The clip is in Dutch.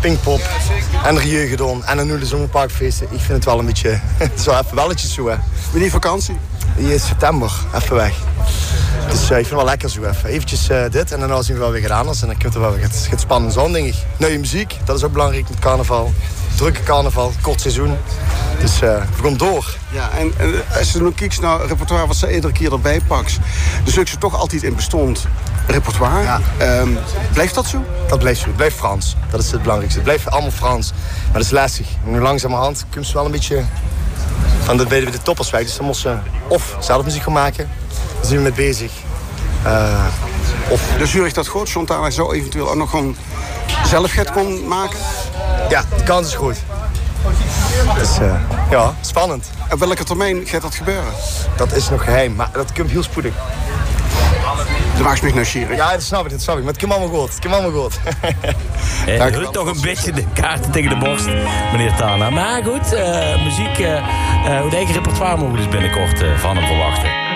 Pinkpop en de Jeugdon en dan nu de zomerparkfeesten. Ik vind het wel een beetje, zo even welletjes zo, hè. Wanneer vakantie? Die is september, even weg. Dus ik vind het wel lekker zo even. Eventjes dit en dan zien we wel weer gedaan is. En dan komt er wel weer het spannend zo'n, denk ik. Nieuwe muziek, dat is ook belangrijk met carnaval. Drukke carnaval, kort seizoen. Dus we gaan door. Ja, en als je nu kijkt naar het repertoire wat ze iedere keer erbij pakt, dan zoek ze toch altijd in bestond repertoire. Ja. Blijft dat zo? Dat blijft zo. Het blijft Frans. Dat is het belangrijkste. Het blijft allemaal Frans. Maar dat is lastig. Nu langzamerhand komt ze wel een beetje van de toppers weg. Dus dan moest ze of zelf muziek gaan maken. Daar zijn we mee bezig. Dus Zurich dat goed, Chantal zou eventueel ook nog gewoon zelf gaat kon maken? Ja, de kans is goed. Dus ja, spannend. Op welke termijn gaat dat gebeuren? Dat is nog geheim, maar dat komt heel spoedig. Dat maakt me nieuwsgierig. Ja, dat snap ik. Maar het komt allemaal goed. Het komt allemaal goed. Je hult toch een beetje de kaarten tegen de borst, meneer Tana. Maar goed, muziek, hoe eigen repertoire mogen we dus binnenkort van hem verwachten.